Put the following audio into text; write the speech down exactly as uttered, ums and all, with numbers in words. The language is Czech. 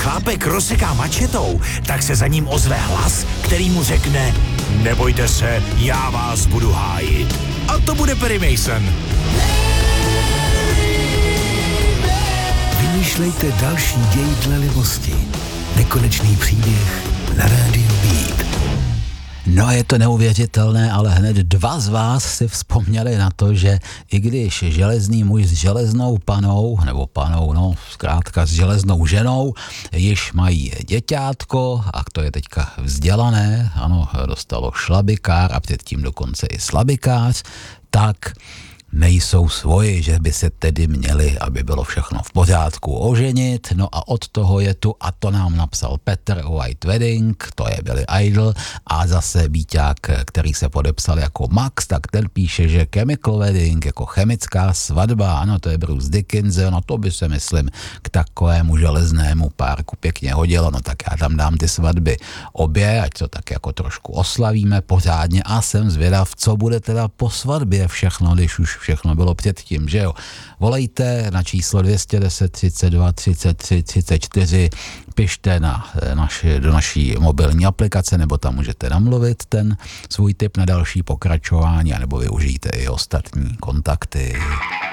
chlápek rozseká mačetou, tak se za ním ozve hlas, který mu řekne: nebojte se, já vás budu hájit. A to bude Perry Mason. Vymýšlejte další děj dle libosti. Nekonečný příběh na rádiu Beat. No je to neuvěřitelné, ale hned dva z vás si vzpomněli na to, že i když železný muž s železnou panou, nebo panou, no zkrátka s železnou ženou, již mají děťátko a to je teďka vzdělané, ano, dostalo šlabikár a předtím dokonce i slabikář, tak nejsou svoji, že by se tedy měli, aby bylo všechno v pořádku, oženit. No a od toho je tu, a to nám napsal Petr, White Wedding, to je Billy Idol, a zase Bíťák, který se podepsal jako Max, tak ten píše, že Chemical Wedding, jako chemická svatba, ano, to je Bruce Dickinson, no to by se, myslím, k takovému železnému párku pěkně hodilo, no tak já tam dám ty svatby obě, ať to tak jako trošku oslavíme pořádně a jsem zvědav, co bude teda po svatbě všechno, když už všechno bylo předtím, že jo. Volejte na číslo dvě jedna deset, třicet dva, třicet tři, třicet čtyři, pište na naši, do naší mobilní aplikace, nebo tam můžete namluvit ten svůj tip na další pokračování, anebo využijte i ostatní kontakty.